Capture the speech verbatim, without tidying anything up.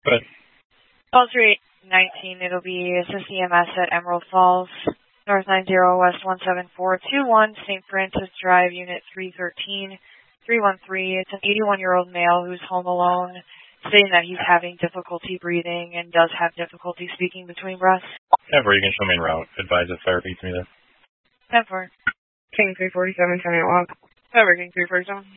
But Call three nineteen, it'll be Assist E M S at Emerald Falls, North nine zero West one seven four two one, Saint Francis Drive, Unit three thirteen, three one three. It's an eighty-one-year-old male who's home alone, stating that he's having difficulty breathing and does have difficulty speaking between breaths. ten four, you can show me en route. Advise if fire beats me there. ten four. King three forty-seven, turn it walk. Cover King three forty-seven.